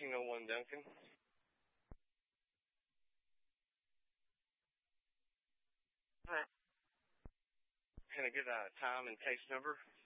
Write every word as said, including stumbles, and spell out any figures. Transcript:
thirteen oh one Duncan. Right. Can I get a time and case number?